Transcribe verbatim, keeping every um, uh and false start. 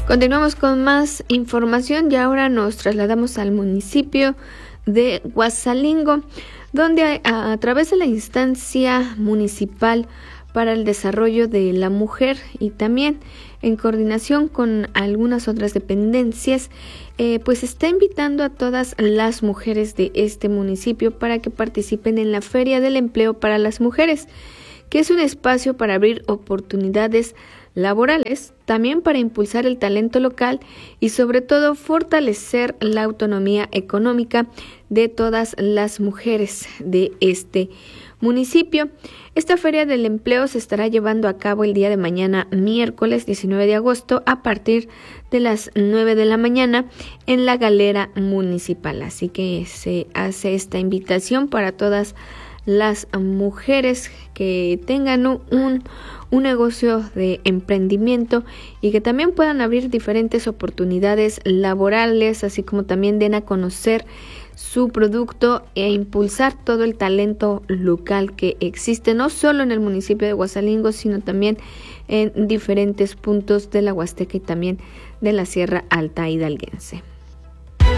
Continuamos con más información y ahora nos trasladamos al municipio de Huasalingo, donde a, a través de la instancia municipal para el desarrollo de la mujer y también en coordinación con algunas otras dependencias, eh, pues está invitando a todas las mujeres de este municipio para que participen en la Feria del Empleo para las Mujeres, que es un espacio para abrir oportunidades laborales, también para impulsar el talento local y sobre todo fortalecer la autonomía económica de todas las mujeres de este municipio. Esta Feria del Empleo se estará llevando a cabo el día de mañana, miércoles diecinueve de agosto, a partir de las nueve de la mañana en la Galera Municipal. Así que se hace esta invitación para todas las mujeres que tengan un, un negocio de emprendimiento y que también puedan abrir diferentes oportunidades laborales, así como también den a conocer su producto e impulsar todo el talento local que existe, no solo en el municipio de Huasalingo, sino también en diferentes puntos de la Huasteca y también de la Sierra Alta Hidalguense.